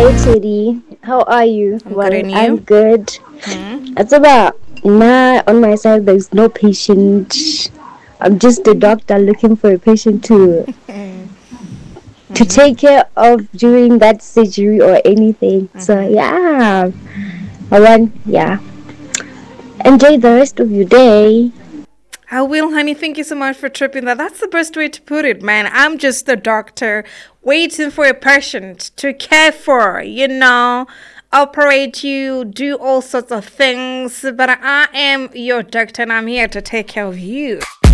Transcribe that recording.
Hi Teddy, how are you? I'm good, Well, and I'm you? good. Hmm? It's about nah on my side. There's no patient. I'm just a doctor looking for a patient to take care of during that surgery or anything. So yeah, I want enjoy the rest of your day. I will, honey. Thank you so much for tripping that. That's the best way to put it, man. I'm just a doctor waiting for a patient to care for, operate you, do all sorts of things. But I am your doctor and I'm here to take care of you.